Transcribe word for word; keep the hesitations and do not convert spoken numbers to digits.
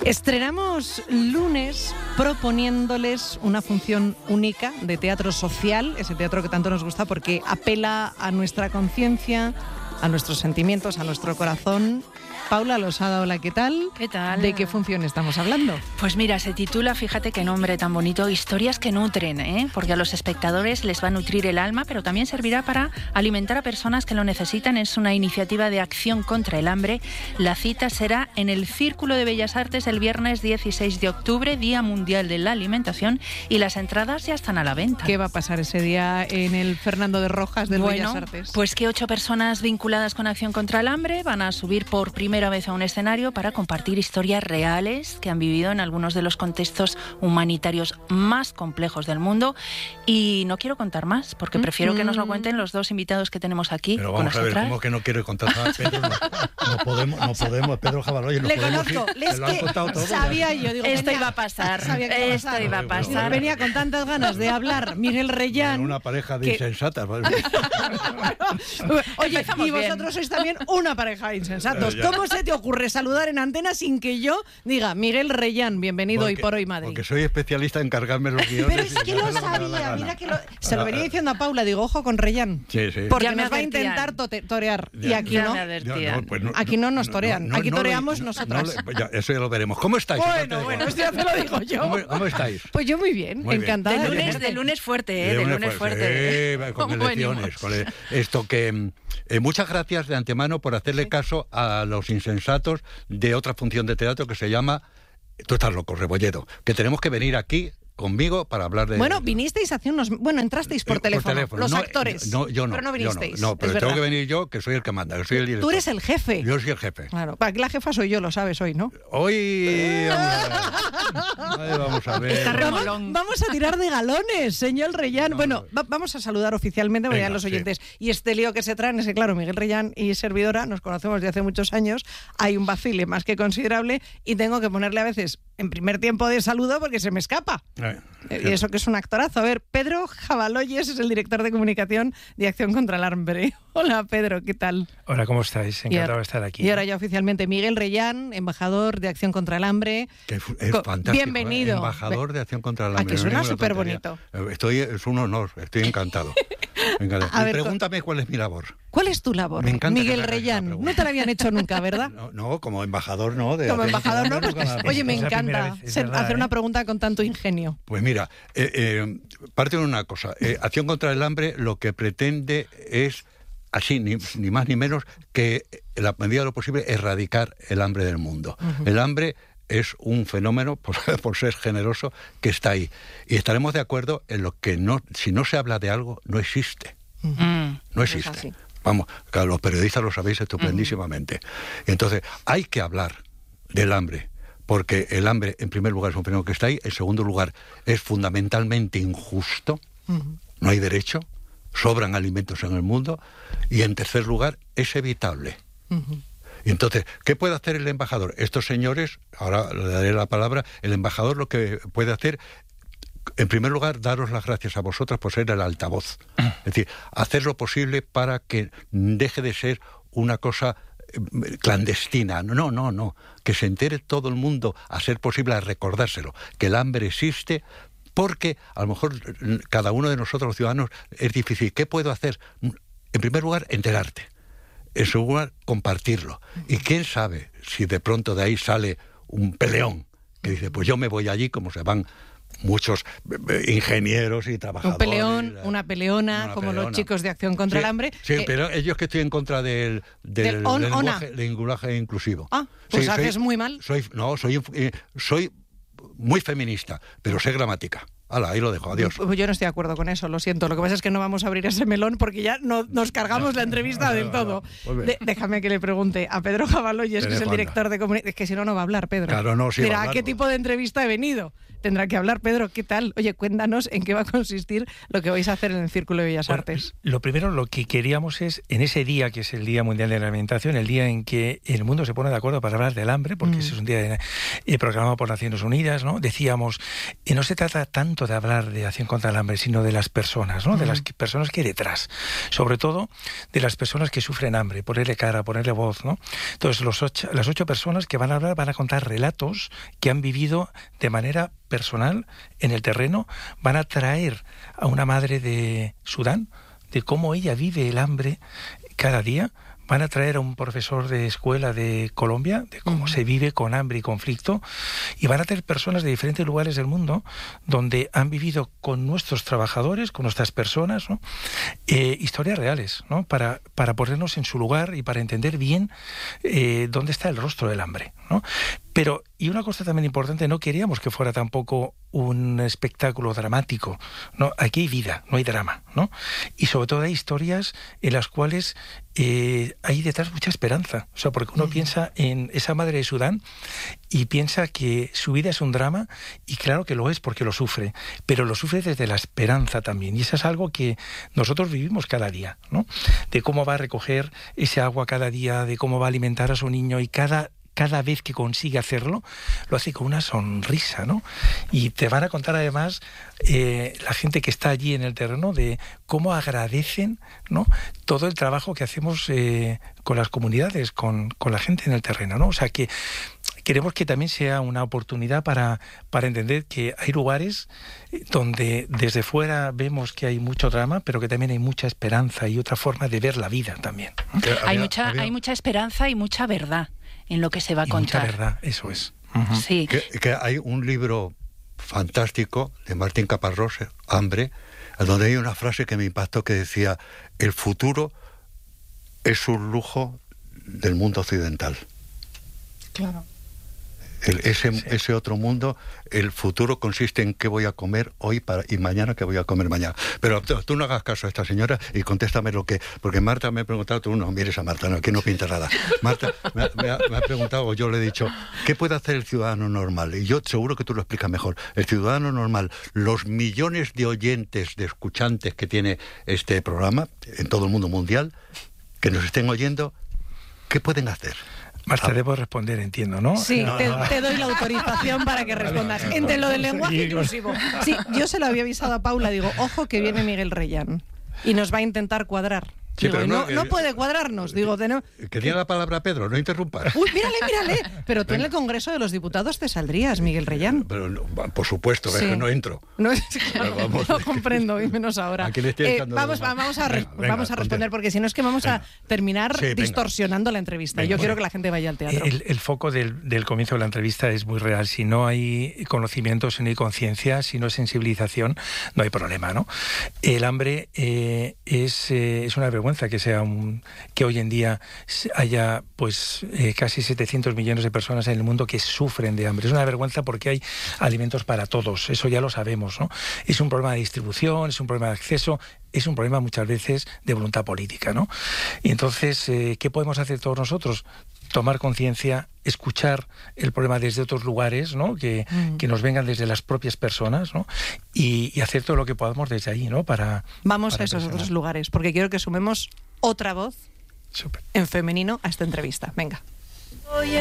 Estrenamos lunes proponiéndoles una función única de teatro social, ese teatro que tanto nos gusta porque apela a nuestra conciencia, a nuestros sentimientos, a nuestro corazón. Paula Losada, hola, ¿qué tal? ¿Qué tal? ¿De qué función estamos hablando? Pues mira, se titula, fíjate qué nombre tan bonito, Historias que nutren, ¿eh? Porque a los espectadores les va a nutrir el alma, pero también servirá para alimentar a personas que lo necesitan. Es una iniciativa de acción contra el hambre. La cita será en el Círculo de Bellas Artes el viernes dieciséis de octubre, Día Mundial de la Alimentación, y las entradas ya están a la venta. ¿Qué va a pasar ese día en el Fernando de Rojas del bueno, Bellas Artes? Pues que ocho personas vinculadas con Acción contra el Hambre van a subir por primera vez a un escenario para compartir historias reales que han vivido en algunos de los contextos humanitarios más complejos del mundo. Y no quiero contar más, porque prefiero que nos lo cuenten los dos invitados que tenemos aquí. Pero vamos con a ver, nosotras. ¿cómo que no quiere contar nada? Pedro, no, no podemos, no podemos, Pedro Jabaloy, no Le podemos conozco, ir, les se lo han que contado todo. sabía yo, digo, Esto venía- iba a pasar, sabía que iba a esto pasar. iba a pasar. Venía con tantas ganas de hablar Miguel Reyán. Una pareja de que- insensatas. ¿vale? Oye, Empezamos y vosotros bien. sois también una pareja de insensatos. Eh, ya. ¿Cómo se te ocurre saludar en antena sin que yo diga Miguel Reyán, bienvenido hoy Porque- por hoy Madrid? Porque soy especialista en cargarme los guiones. Pero es y que hacer lo que me da la sabía, gana. mira que lo... Se lo Ah, venía ah, diciendo a Paula, digo, ojo con Reyán. Sí, sí. Porque Ya me nos va a advertían. intentar tote- torear. Y Ya- aquí ya no. me Ya, advertían. pues no- Aquí no nos torean, aquí lo- toreamos no- nosotras. no le- ya, eso ya lo veremos. ¿Cómo estáis? aparte Bueno, de bueno, guapos? esto ya te lo digo yo. ¿Cómo, cómo estáis? Pues yo muy bien, Muy bien. encantada. De de lunes, tenerte. de lunes fuerte, ¿eh? De De lunes lunes fuerte, fuerte. sí, con ¿Cómo elecciones. venimos? Con el- esto que eh, muchas gracias de antemano por hacerle caso a los insensatos de otra función de teatro que se llama Tú estás loco, Rebolledo, que tenemos que venir aquí conmigo para hablar de... Bueno, vinisteis hace unos... Bueno, entrasteis por Eh, teléfono, los No, actores. No, yo no. Pero no yo vinisteis, No, no, pero es tengo verdad. que venir yo, que soy el que manda, que soy el director. Tú eres el jefe. Yo soy el jefe. Claro, para que la jefa soy yo, lo sabes hoy, ¿no? Hoy... Vamos a ver. Ay, vamos a ver. Está Vamos, remolón. vamos a tirar de galones, señor Reyán. No, bueno, no. va- vamos a saludar oficialmente, porque Venga, ya los sí. oyentes. Y este lío que se traen es que, claro, Miguel Reyán y servidora nos conocemos desde hace muchos años. Hay un vacile más que considerable y tengo que ponerle a veces en primer tiempo de saludo porque se me escapa. Eh, Y eso que es un actorazo. A ver, Pedro Jabaloyes es el director de comunicación de Acción contra el Hambre. Hola, Pedro, ¿qué tal? Hola, ¿cómo estáis? Y Encantado ahora- de estar aquí. Y ahora ya oficialmente Miguel Reyán, embajador de Acción contra el Hambre. Que es es Co- fantástico. Bienvenido. ¿eh? Embajador de Acción contra la Ah, Hambre. que no suena es ninguna superbonito. tontería. Eh, Estoy, es un honor, estoy encantado. Encantado. A Y ver, pregúntame cuál es mi labor. ¿Cuál es tu labor, Me encanta que Miguel me hagas esa Reyán? pregunta. No te la habían hecho nunca, ¿verdad? No, no, como embajador no. De Como Acción contra embajador, la ¿no? Hambre, Pues, nunca me la- oye, me Es la primera encanta vez, es ser- verdad, hacer ¿eh? una pregunta con tanto ingenio. Pues mira, eh, eh, parte de una cosa. Eh, Acción contra el Hambre lo que pretende es, así, ni, ni más ni menos, que en la medida de lo posible erradicar el hambre del mundo. El hambre es un fenómeno, por, por ser generoso, que está ahí. Y estaremos de acuerdo en lo que no, si no se habla de algo, no existe. Mm. No Es existe. así. Vamos, claro, los periodistas lo sabéis estupendísimamente. Entonces, hay que hablar del hambre, porque el hambre, en primer lugar, es un fenómeno que está ahí. En segundo lugar, es fundamentalmente injusto. No hay derecho. Sobran alimentos en el mundo. Y en tercer lugar, es evitable. Y entonces, ¿qué puede hacer el embajador? Estos señores, ahora le daré la palabra, el embajador lo que puede hacer, en primer lugar, daros las gracias a vosotras por ser el altavoz. Es decir, hacer lo posible para que deje de ser una cosa eh, clandestina. No, no, no. Que se entere todo el mundo, a ser posible, a recordárselo. Que el hambre existe, porque a lo mejor cada uno de nosotros, los ciudadanos, es difícil. ¿Qué puedo hacer? En primer lugar, enterarte. En segundo lugar, compartirlo. Y quién sabe si de pronto de ahí sale un peleón que dice, pues yo me voy allí, como se van muchos eh, ingenieros y trabajadores. Un peleón, una peleona, Una como peleona. los chicos de Acción contra Sí, el Hambre. Sí, que- pero ellos que estoy en contra del, del, Del on, del ona. lenguaje, lenguaje inclusivo. Ah, pues Sí, haces muy mal. Soy, no, soy, eh, soy muy feminista, pero sé gramática. Hala, ahí lo dejo, adiós. Pues yo no estoy de acuerdo con eso, lo siento. Lo que pasa es que no vamos a abrir ese melón porque ya no, nos cargamos la entrevista del todo. Muy bien. De- déjame que le pregunte a Pedro Jabaloyes, que es el Teléfono. director de comunicación. Es que si no, no va a hablar, Pedro. Claro, no, sí va a Mira, ¿a hablar, qué pues. tipo de entrevista he venido? tendrá que hablar. Pedro, ¿qué tal? Oye, cuéntanos en qué va a consistir lo que vais a hacer en el Círculo de Bellas bueno, Artes. Lo primero, lo que queríamos es, en ese día, que es el Día Mundial de la Alimentación, el día en que el mundo se pone de acuerdo para hablar del hambre, porque mm. ese es un día de, eh, programado por Naciones Unidas, ¿no? Decíamos, eh, no se trata tanto de hablar de acción contra el hambre, sino de las personas, ¿no? Mm. De las que, personas que hay detrás. Sobre todo, de las personas que sufren hambre, ponerle cara, ponerle voz, ¿no? Entonces, los ocho, las ocho personas que van a hablar van a contar relatos que han vivido de manera personal en el terreno, van a traer a una madre de Sudán, de cómo ella vive el hambre cada día, van a traer a un profesor de escuela de Colombia, de cómo uh-huh. se vive con hambre y conflicto, y van a tener personas de diferentes lugares del mundo donde han vivido con nuestros trabajadores, con nuestras personas, ¿no? eh, historias reales, ¿no? Para, para ponernos en su lugar y para entender bien eh, dónde está el rostro del hambre, ¿no? Pero, y una cosa también importante, no queríamos que fuera tampoco un espectáculo dramático, ¿no? Aquí hay vida, no hay drama, ¿no? Y sobre todo hay historias en las cuales eh, hay detrás mucha esperanza. O sea, porque uno uh-huh. piensa en esa madre de Sudán y piensa que su vida es un drama, y claro que lo es porque lo sufre, pero lo sufre desde la esperanza también. Y eso es algo que nosotros vivimos cada día, ¿no? De cómo va a recoger ese agua cada día, de cómo va a alimentar a su niño, y cada cada vez que consigue hacerlo, lo hace con una sonrisa, ¿no? Y te van a contar además eh, la gente que está allí en el terreno de cómo agradecen, ¿no?, todo el trabajo que hacemos eh, con las comunidades, con, con la gente en el terreno, ¿no? O sea que queremos que también sea una oportunidad para, para entender que hay lugares donde desde fuera vemos que hay mucho drama, pero que también hay mucha esperanza y otra forma de ver la vida también. Había, hay, mucha, había... hay mucha esperanza y mucha verdad en lo que se va a y contar. Mucha verdad, eso es. Uh-huh. Sí. Que, que hay un libro fantástico de Martín Caparrós, Hambre, donde hay una frase que me impactó que decía: el futuro es un lujo del mundo occidental. Claro. El, ese, sí. ese otro mundo, el futuro consiste en qué voy a comer hoy para, y mañana qué voy a comer mañana. Pero tú, tú no hagas caso a esta señora y contéstame lo que... Porque Marta me ha preguntado, tú no mires a Marta, no, aquí no pinta nada. Marta me ha, me, ha, me ha preguntado, o yo le he dicho, ¿qué puede hacer el ciudadano normal? Y yo seguro que tú lo explicas mejor. El ciudadano normal, los millones de oyentes, de escuchantes que tiene este programa en todo el mundo mundial, que nos estén oyendo, ¿qué pueden hacer? Marta, ah. debo responder, entiendo, ¿no? Sí, no, te, no. te doy la autorización para que respondas. Entre lo del lenguaje inclusivo. Sí, yo se lo había avisado a Paula, digo, ojo que viene Miguel Reyán y nos va a intentar cuadrar. Sí, digo, pero no, no, no eh, puede cuadrarnos. Digo, de no, que tiene la palabra Pedro, no interrumpas. Uy, mírale, mírale. Pero tú en el Congreso de los Diputados te saldrías, Miguel Reyán. Pero, no, por supuesto, sí. es que no entro. No, claro, vamos, no comprendo, y menos ahora. Aquí le estoy eh, vamos, vamos, a, venga, venga, vamos a responder, porque si no es que vamos venga. a terminar sí, distorsionando la entrevista. Venga, Yo bueno, quiero que la gente vaya al teatro. El, el foco del, del comienzo de la entrevista es muy real. Si no hay conocimiento, si no hay conciencia, si no hay sensibilización, no hay problema, ¿no? El hambre eh, es, eh, es una vergüenza que sea un que hoy en día haya pues eh, casi setecientos millones de personas en el mundo que sufren de hambre. Es una vergüenza porque hay alimentos para todos, eso ya lo sabemos, ¿no? Es un problema de distribución, es un problema de acceso, es un problema muchas veces de voluntad política, ¿no? Y entonces, eh, ¿qué podemos hacer todos nosotros? Tomar conciencia, escuchar el problema desde otros lugares, ¿no? Que, mm. que nos vengan desde las propias personas, ¿no? Y, y hacer todo lo que podamos desde ahí, ¿no? Para Vamos para a esos presionar. otros lugares, porque quiero que sumemos otra voz Super. en femenino a esta entrevista. Venga.